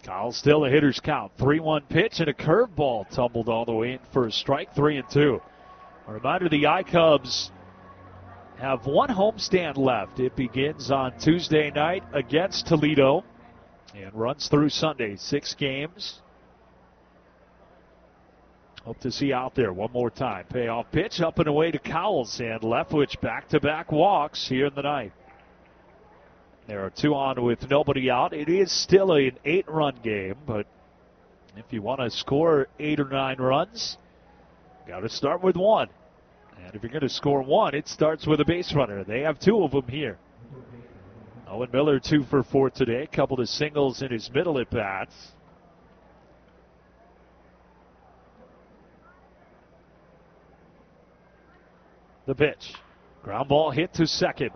Kyle still a hitter's count. 3-1 pitch and a curveball tumbled all the way in for a strike. 3-2. A reminder, the I-Cubs have one homestand left. It begins on Tuesday night against Toledo and runs through Sunday. 6 games. Hope to see you out there one more time. Payoff pitch up and away to Cowles, and Leftwich back-to-back walks here in the ninth. There are 2 on with nobody out. It is still an 8-run game, but if you want to score 8 or 9 runs, got to start with 1. And if you're going to score 1, it starts with a base runner. They have 2 of them here. Owen Miller 2 for 4 today. Couple of singles in his middle at bats. The pitch. Ground ball hit to second.